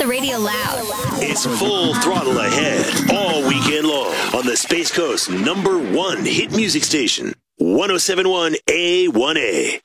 the radio loud. It's full throttle ahead all weekend long on the Space Coast #1 hit music station, 107.1 A1A.